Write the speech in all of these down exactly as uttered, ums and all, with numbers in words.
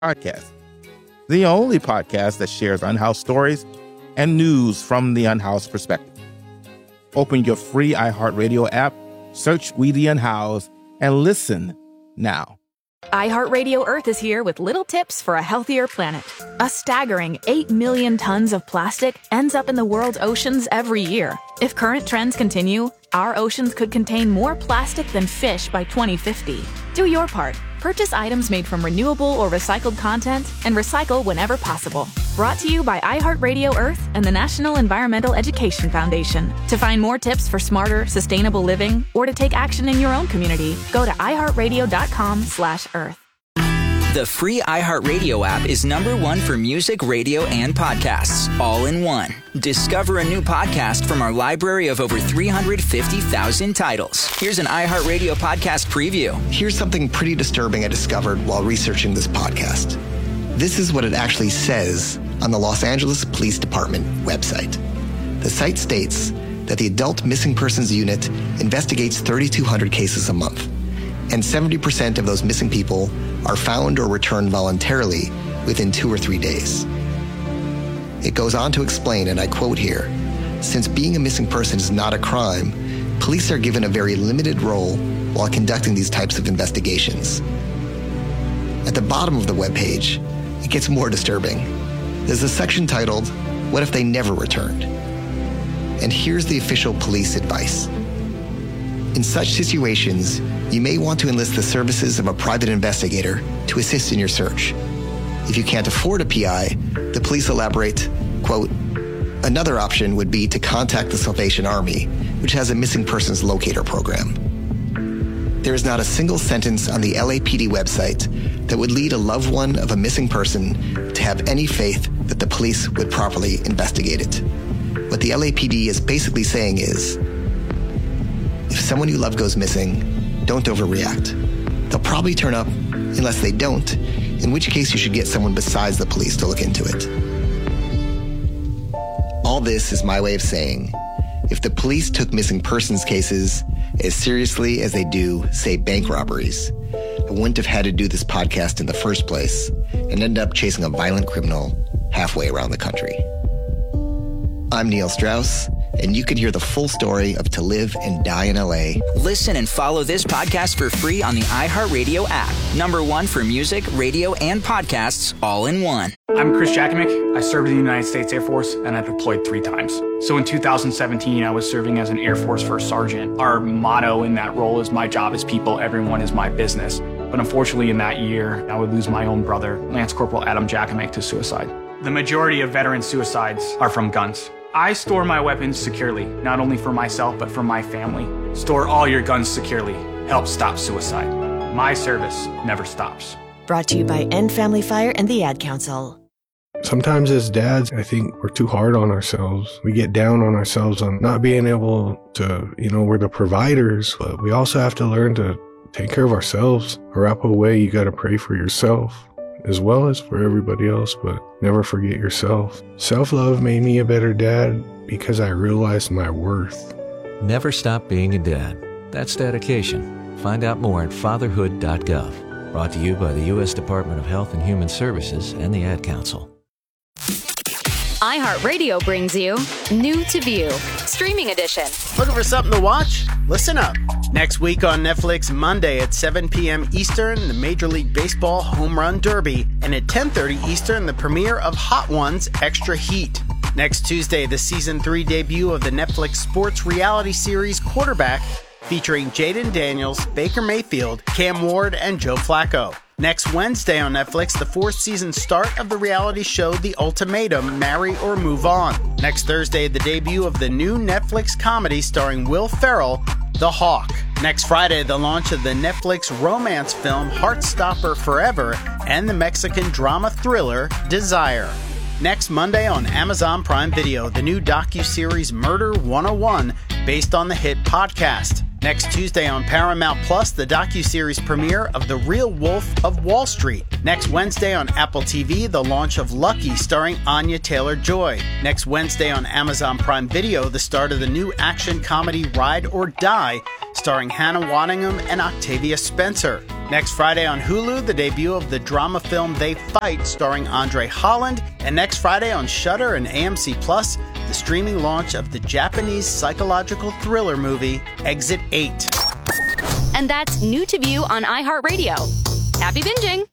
Podcast, the only podcast that shares unhoused stories and news from the unhoused perspective. Open your free iHeartRadio app, search We the Unhoused, and listen now. iHeartRadio Earth is here with little tips for a healthier planet. A staggering eight million tons of plastic ends up in the world's oceans every year. If current trends continue, our oceans could contain more plastic than fish by twenty fifty. Do your part. Purchase items made from renewable or recycled content and recycle whenever possible. Brought to you by iHeartRadio Earth and the National Environmental Education Foundation. To find more tips for smarter, sustainable living or to take action in your own community, go to iHeartRadio.com slash Earth. The free iHeartRadio app is number one for music, radio, and podcasts, all in one. Discover a new podcast from our library of over three hundred fifty thousand titles. Here's an iHeartRadio podcast preview. Here's something pretty disturbing I discovered while researching this podcast. This is what it actually says on the Los Angeles Police Department website. The site states that the Adult Missing Persons Unit investigates three thousand two hundred cases a month, and seventy percent of those missing people are found or returned voluntarily within two or three days. It goes on to explain, and I quote here, since being a missing person is not a crime, police are given a very limited role while conducting these types of investigations. At the bottom of the webpage, it gets more disturbing. There's a section titled, What If They Never Returned? And here's the official police advice. In such situations, you may want to enlist the services of a private investigator to assist in your search. If you can't afford a P I, the police elaborate, quote, another option would be to contact the Salvation Army, which has a missing persons locator program. There is not a single sentence on the L A P D website that would lead a loved one of a missing person to have any faith that the police would properly investigate it. What the L A P D is basically saying is, if someone you love goes missing, don't overreact. They'll probably turn up unless they don't, in which case you should get someone besides the police to look into it. All this is my way of saying, if the police took missing persons cases as seriously as they do, say, bank robberies, I wouldn't have had to do this podcast in the first place and end up chasing a violent criminal halfway around the country. I'm Neil Strauss, and you can hear the full story of To Live and Die in L A. Listen and follow this podcast for free on the iHeartRadio app. Number one for music, radio, and podcasts, all in one. I'm Chris Jakimick. I served in the United States Air Force, and I deployed three times. So in two thousand seventeen, I was serving as an Air Force First Sergeant. Our motto in that role is, my job is people, everyone is my business. But unfortunately, in that year, I would lose my own brother, Lance Corporal Adam Jakimick, to suicide. The majority of veteran suicides are from guns. I store my weapons securely, not only for myself, but for my family. Store all your guns securely. Help stop suicide. My service never stops. Brought to you by End Family Fire and the Ad Council. Sometimes as dads, I think we're too hard on ourselves. We get down on ourselves on not being able to, you know, we're the providers, but we also have to learn to take care of ourselves. Arapaho way, you got to pray for yourself as well as for everybody else, but never forget yourself. Self-love made me a better dad because I realized my worth. Never stop being a dad. That's dedication. Find out more at fatherhood dot gov. Brought to you by the U S Department of Health and Human Services and the Ad Council. iHeartRadio brings you New to View, Streaming Edition. Looking for something to watch? Listen up. Next week on Netflix, Monday at seven p.m. Eastern, the Major League Baseball Home Run Derby, and at ten thirty Eastern, the premiere of Hot Ones Extra Heat. Next Tuesday, the Season three debut of the Netflix sports reality series Quarterback, featuring Jaden Daniels, Baker Mayfield, Cam Ward, and Joe Flacco. Next Wednesday on Netflix, the fourth season start of the reality show The Ultimatum, Marry or Move On. Next Thursday, the debut of the new Netflix comedy starring Will Ferrell, The Hawk. Next Friday, the launch of the Netflix romance film Heartstopper Forever and the Mexican drama thriller Desire. Next Monday on Amazon Prime Video, the new docuseries Murder one oh one, based on the hit podcast. Next Tuesday on Paramount Plus, the docuseries premiere of The Real Wolf of Wall Street. Next Wednesday on Apple T V, the launch of Lucky starring Anya Taylor-Joy. Next Wednesday on Amazon Prime Video, the start of the new action comedy Ride or Die, starring Hannah Waddingham and Octavia Spencer. Next Friday on Hulu, the debut of the drama film They Fight, starring Andre Holland. And next Friday on Shudder and A M C Plus, the streaming launch of the Japanese psychological thriller movie Exit eight. And that's new to view on iHeartRadio. Happy binging!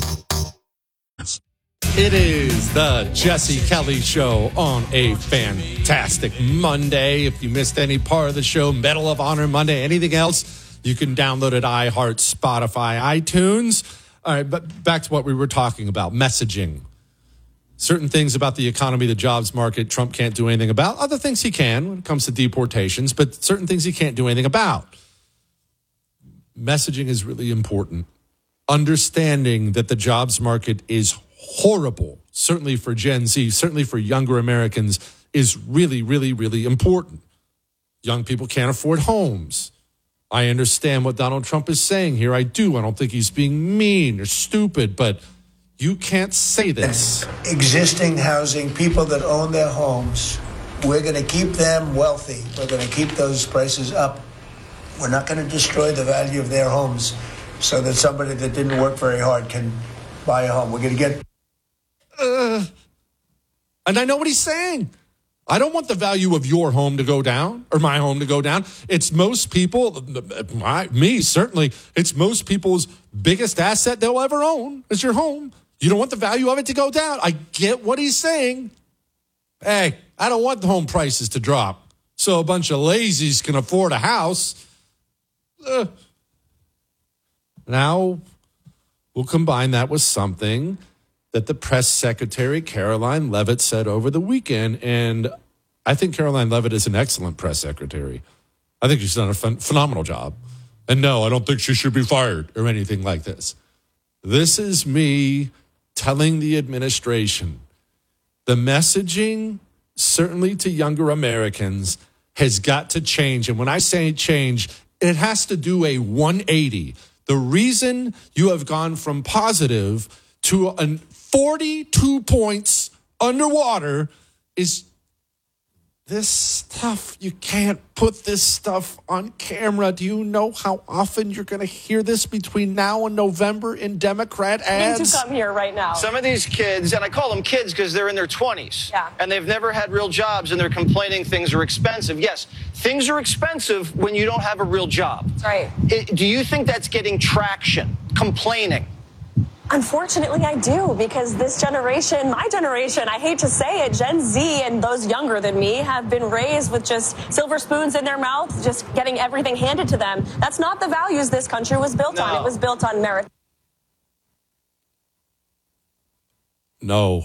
It is the Jesse Kelly Show on a fantastic Monday. If you missed any part of the show, Medal of Honor Monday, anything else, you can download it iHeart, Spotify, iTunes. All right, but back to what we were talking about, messaging. Certain things about the economy, the jobs market, Trump can't do anything about. Other things he can when it comes to deportations, but certain things he can't do anything about. Messaging is really important. Understanding that the jobs market is horrible, certainly for Gen Z, certainly for younger Americans, is really, really, really important. Young people can't afford homes. I understand what Donald Trump is saying here. I do. I don't think he's being mean or stupid, but you can't say this. Existing housing, people that own their homes, we're going to keep them wealthy. We're going to keep those prices up. We're not going to destroy the value of their homes so that somebody that didn't work very hard can buy a home. We're going to get... Uh, and I know what he's saying. I don't want the value of your home to go down or my home to go down. It's most people, my, me certainly, it's most people's biggest asset they'll ever own is your home. You don't want the value of it to go down. I get what he's saying. Hey, I don't want the home prices to drop so a bunch of lazies can afford a house. Uh, now, we'll combine that with something that the press secretary, Caroline Leavitt, said over the weekend. And I think Caroline Leavitt is an excellent press secretary. I think she's done a ph- phenomenal job. And no, I don't think she should be fired or anything like this. This is me telling the administration the messaging, certainly to younger Americans, has got to change. And when I say change, it has to do a one eighty. The reason you have gone from positive to a forty-two points underwater is this stuff. You can't put this stuff on camera. Do you know how often you're going to hear this between now and November in Democrat ads? Need to come here right now. Some of these kids, and I call them kids because they're in their twenties, yeah, and they've never had real jobs, and they're complaining things are expensive. Yes, things are expensive when you don't have a real job. That's right. It, do you think that's getting traction, complaining? Unfortunately, I do, because this generation, my generation, I hate to say it, Gen Z and those younger than me have been raised with just silver spoons in their mouth, just getting everything handed to them. That's not the values this country was built no. on. It was built on merit. No.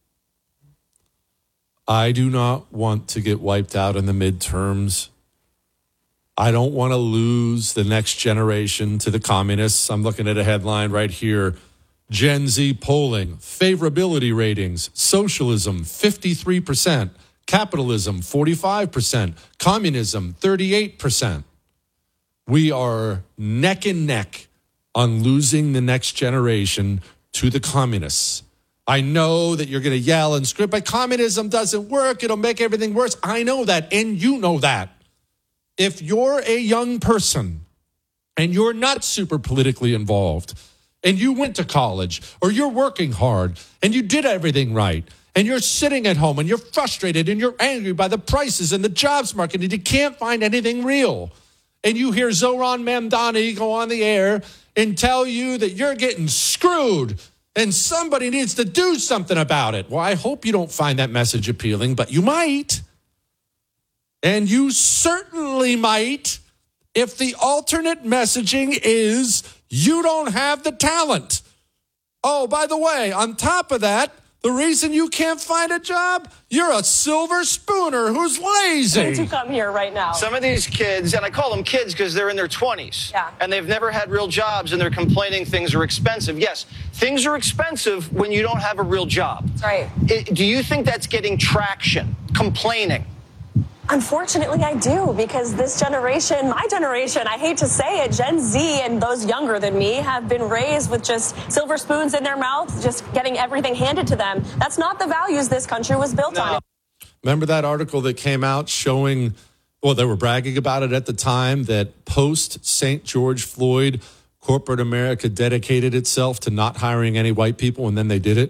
I do not want to get wiped out in the midterms. I don't want to lose the next generation to the communists. I'm looking at a headline right here. Gen Z polling, favorability ratings, socialism, fifty-three percent, capitalism, forty-five percent, communism, thirty-eight percent. We are neck and neck on losing the next generation to the communists. I know that you're going to yell and scream, but communism doesn't work. It'll make everything worse. I know that, and you know that. If you're a young person and you're not super politically involved, and you went to college, or you're working hard, and you did everything right, and you're sitting at home, and you're frustrated, and you're angry by the prices and the jobs market, and you can't find anything real, and you hear Zohran Mamdani go on the air and tell you that you're getting screwed, and somebody needs to do something about it. Well, I hope you don't find that message appealing, but you might. And you certainly might if the alternate messaging is you don't have the talent. Oh, by the way, on top of that, the reason you can't find a job, you're a silver spooner who's lazy. Need to come here right now. Some of these kids, and I call them kids because they're in their twenties, yeah, and they've never had real jobs, and they're complaining things are expensive. Yes, things are expensive when you don't have a real job. That's right. It, do you think that's getting traction, complaining? Unfortunately, I do, because this generation, my generation, I hate to say it, Gen Z and those younger than me have been raised with just silver spoons in their mouth, just getting everything handed to them. That's not the values this country was built no. on. Remember that article that came out showing, well, they were bragging about it at the time, that post-Saint George Floyd, corporate America dedicated itself to not hiring any white people, and then they did it?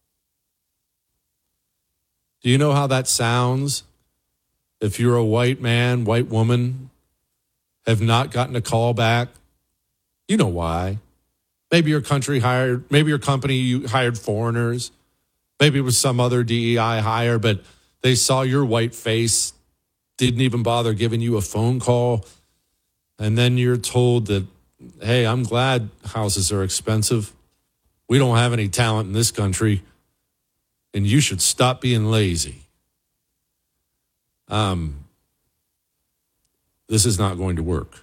Do you know how that sounds? If you're a white man, white woman, have not gotten a call back, you know why. Maybe your country hired, maybe your company you hired foreigners. Maybe it was some other D E I hire, but they saw your white face, didn't even bother giving you a phone call. And then you're told that, hey, I'm glad houses are expensive. We don't have any talent in this country, and you should stop being lazy. Um, this is not going to work.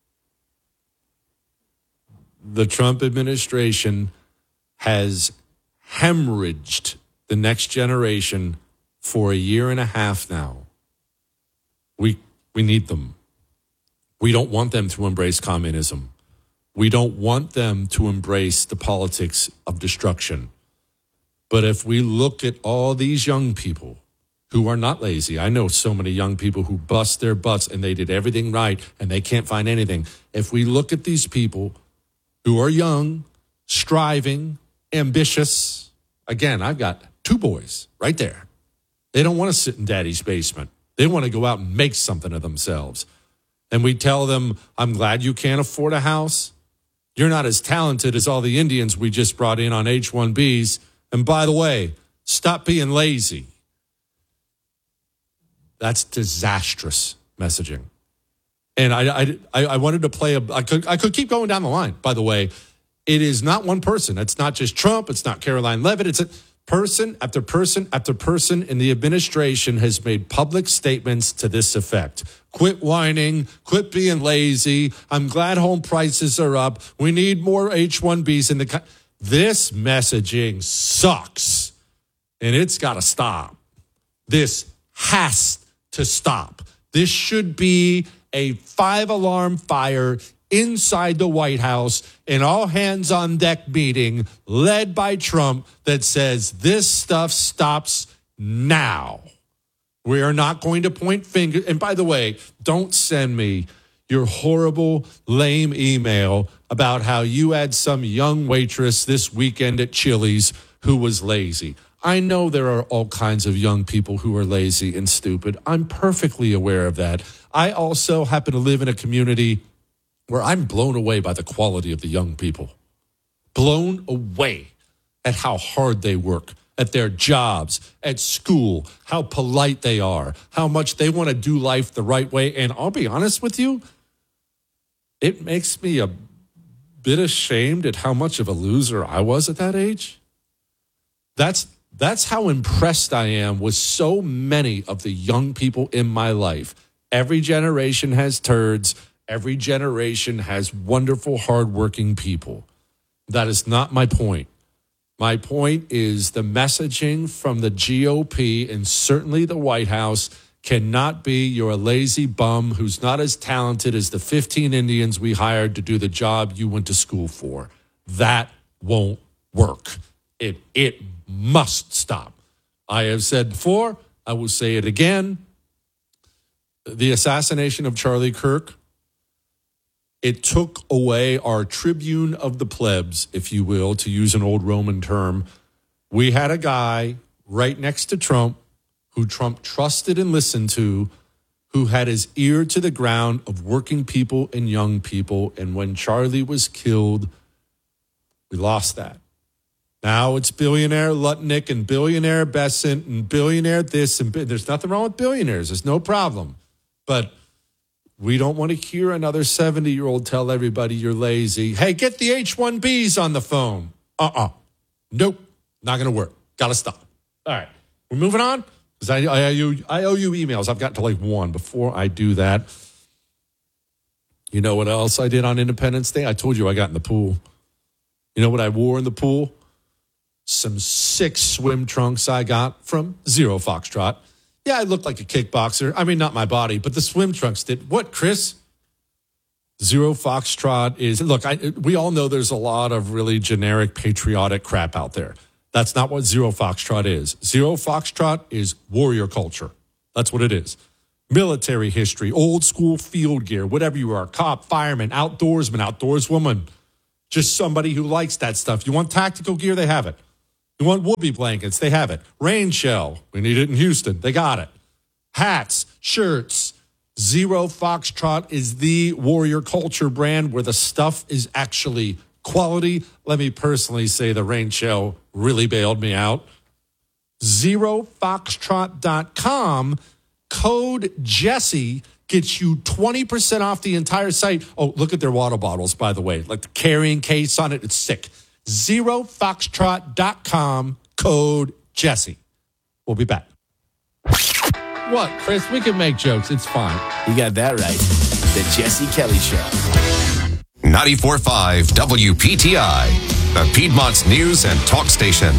The Trump administration has hemorrhaged the next generation for a year and a half now. We we need them. We don't want them to embrace communism. We don't want them to embrace the politics of destruction. But if we look at all these young people who are not lazy, I know so many young people who bust their butts and they did everything right and they can't find anything. If we look at these people who are young, striving, ambitious, again, I've got two boys right there. They don't want to sit in daddy's basement. They want to go out and make something of themselves. And we tell them, I'm glad you can't afford a house. You're not as talented as all the Indians we just brought in on H one Bs. And by the way, stop being lazy. That's disastrous messaging. And I, I, I wanted to play a, I could, I could keep going down the line, by the way. It is not one person. It's not just Trump. It's not Caroline Leavitt. It's a person after person after person in the administration has made public statements to this effect. Quit whining. Quit being lazy. I'm glad home prices are up. We need more H one Bs in the country. This messaging sucks, and it's got to stop. This has to stop. This should be a five-alarm fire inside the White House, an all-hands-on-deck meeting led by Trump that says this stuff stops now. We are not going to point fingers. And by the way, don't send me your horrible, lame email about how you had some young waitress this weekend at Chili's who was lazy. I know there are all kinds of young people who are lazy and stupid. I'm perfectly aware of that. I also happen to live in a community where I'm blown away by the quality of the young people. Blown away at how hard they work, at their jobs, at school, how polite they are, how much they want to do life the right way. And I'll be honest with you, it makes me a bit ashamed at how much of a loser I was at that age. That's that's how impressed I am with so many of the young people in my life. Every generation has turds. Every generation has wonderful, hardworking people. That is not my point. My point is the messaging from the G O P and certainly the White House cannot be you're a lazy bum who's not as talented as the fifteen Indians we hired to do the job you went to school for. That won't work. It it must stop. I have said before, I will say it again. The assassination of Charlie Kirk, it took away our tribune of the plebs, if you will, to use an old Roman term. We had a guy right next to Trump who Trump trusted and listened to, who had his ear to the ground of working people and young people. And when Charlie was killed, we lost that. Now it's billionaire Lutnick and billionaire Bessent and billionaire this. And there's nothing wrong with billionaires. There's no problem. But we don't want to hear another seventy-year-old tell everybody you're lazy. Hey, get the H one Bs on the phone. Uh-uh. Nope. Not going to work. Got to stop. All right. We're moving on. Because I, I, owe you, I owe you emails. I've got to like one. Before I do that, you know what else I did on Independence Day? I told you I got in the pool. You know what I wore in the pool? Some sick swim trunks I got from Zero Foxtrot. Yeah, I look like a kickboxer. I mean, not my body, but the swim trunks did. What, Chris? Zero Foxtrot is, look, I, we all know there's a lot of really generic patriotic crap out there. That's not what Zero Foxtrot is. Zero Foxtrot is warrior culture. That's what it is. Military history, old school field gear, whatever you are, cop, fireman, outdoorsman, outdoorswoman, just somebody who likes that stuff. You want tactical gear? They have it. You want whoopee blankets? They have it. Rain shell. We need it in Houston. They got it. Hats, shirts. Zero Foxtrot is the warrior culture brand where the stuff is actually quality. Let me personally say the rain shell really bailed me out. zero foxtrot dot com. Code Jesse gets you twenty percent off the entire site. Oh, look at their water bottles, by the way. Like the carrying case on it. It's sick. zero foxtrot dot com. Code Jesse. We'll be back. What, Chris? We can make jokes. It's fine. You got that right. The Jesse Kelly Show. ninety-four point five W P T I, the Piedmont's news and talk station.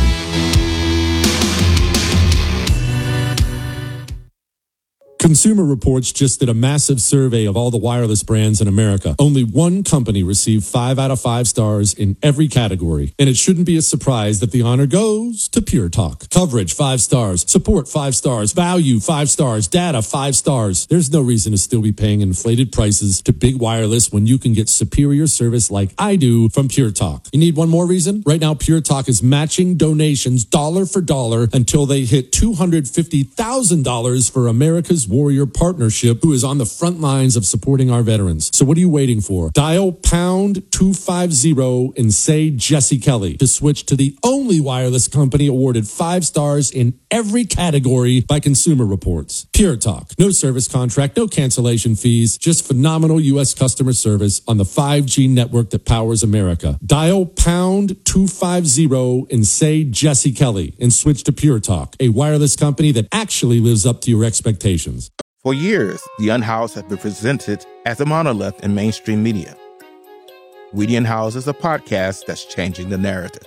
Consumer Reports just did a massive survey of all the wireless brands in America. Only one company received five out of five stars in every category. And it shouldn't be a surprise that the honor goes to Pure Talk. Coverage, five stars. Support, five stars. Value, five stars. Data, five stars. There's no reason to still be paying inflated prices to big wireless when you can get superior service like I do from Pure Talk. You need one more reason? Right now, Pure Talk is matching donations dollar for dollar until they hit two hundred fifty thousand dollars for America's Warrior Partnership, who is on the front lines of supporting our veterans. So what are you waiting for? Dial pound two fifty and say Jesse Kelly to switch to the only wireless company awarded five stars in every category by Consumer Reports. Pure Talk. No service contract, no cancellation fees, just phenomenal U S customer service on the five G network that powers America. Dial pound two fifty and say Jesse Kelly and switch to Pure Talk, a wireless company that actually lives up to your expectations. For years, The Unhoused has been presented as a monolith in mainstream media. We the Unhoused is a podcast that's changing the narrative.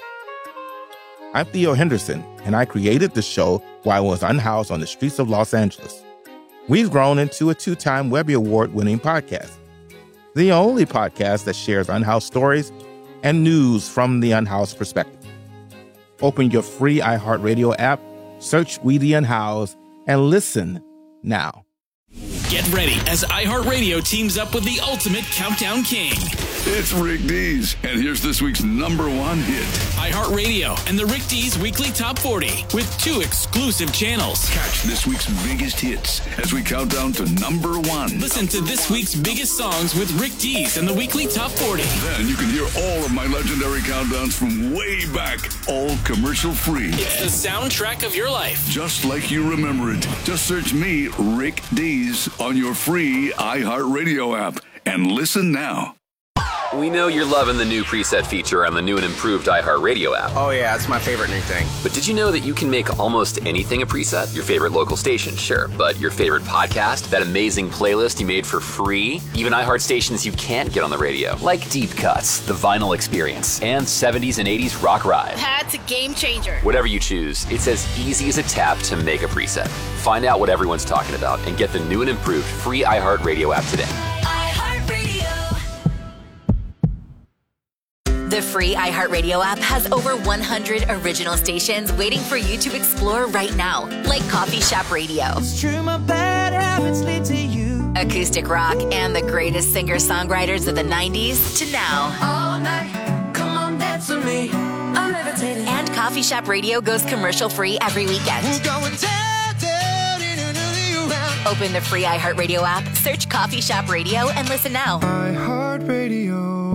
I'm Theo Henderson, and I created the show while I was unhoused on the streets of Los Angeles. We've grown into a two-time Webby Award-winning podcast, the only podcast that shares unhoused stories and news from the unhoused perspective. Open your free iHeartRadio app, search We the Unhoused, and listen now. Get ready as iHeartRadio teams up with the ultimate countdown king. It's Rick Dees, and here's this week's number one hit. iHeartRadio and the Rick Dees Weekly Top forty with two exclusive channels. Catch this week's biggest hits as we count down to number one. Listen to this week's biggest songs with Rick Dees and the Weekly Top forty. Then you can hear all of my legendary countdowns from way back, all commercial free. It's the soundtrack of your life. Just like you remember it. Just search me, Rick Dees, on your free iHeartRadio app and listen now. We know you're loving the new preset feature on the new and improved iHeartRadio app. Oh yeah, it's my favorite new thing. But did you know that you can make almost anything a preset? Your favorite local station, sure. But your favorite podcast? That amazing playlist you made for free? Even iHeart stations you can't get on the radio. Like Deep Cuts, The Vinyl Experience, and seventies and eighties Rock Ride. That's a game changer. Whatever you choose, it's as easy as a tap to make a preset. Find out what everyone's talking about and get the new and improved free iHeartRadio app today. The free iHeartRadio app has over one hundred original stations waiting for you to explore right now, like Coffee Shop Radio, It's true, my bad habits lead to you. acoustic rock, and the greatest singer-songwriters of the nineties to now. All night, come on, dance with me. I'm levitating. And Coffee Shop Radio goes commercial-free every weekend. We're going down, down, in and around. Open the free iHeartRadio app, search Coffee Shop Radio, and listen now. iHeartRadio.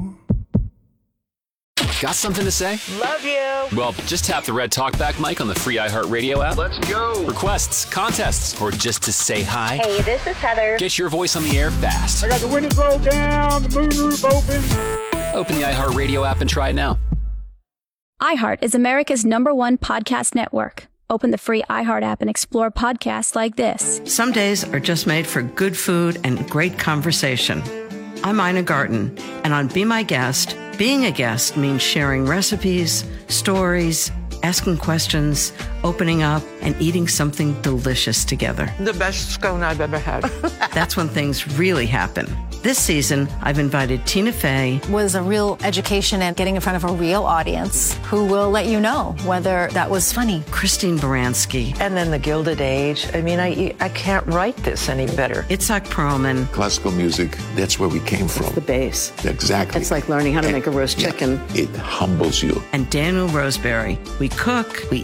Got something to say? Love you. Well, just tap the red talkback mic on the free iHeartRadio app. Let's go. Requests, contests, or just to say hi. Hey, this is Heather. Get your voice on the air fast. I got the windows rolled down, the moonroof open. Open the iHeartRadio app and try it now. iHeart is America's number one podcast network. Open the free iHeart app and explore podcasts like this. Some days are just made for good food and great conversation. I'm Ina Garten, and on Be My Guest, being a guest means sharing recipes, stories, asking questions, opening up, and eating something delicious together. The best scone I've ever had. That's when things really happen. This season, I've invited Tina Fey. Was a real education and getting in front of a real audience who will let you know whether that was funny. Christine Baranski. And then the Gilded Age. I mean, I I can't write this any better. Itzhak Perlman. Classical music, that's where we came from. It's the base. Exactly. It's like learning how to and make a roast chicken. It humbles you. And Daniel Roseberry. We cook, we